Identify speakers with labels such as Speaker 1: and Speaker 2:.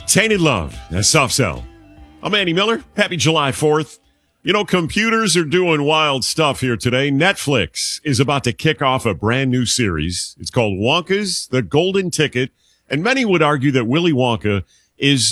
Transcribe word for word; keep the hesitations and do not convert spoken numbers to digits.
Speaker 1: Tainted Love, that's Soft Cell. I'm Andy Miller. Happy July fourth. You know, computers are doing wild stuff here today. Netflix is about to kick off a brand new series. It's called Wonka's The Golden Ticket, and many would argue that Willy Wonka is